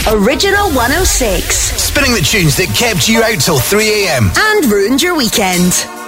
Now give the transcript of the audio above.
Original 106. Spinning the tunes that kept you out till 3 a.m. And ruined your weekend.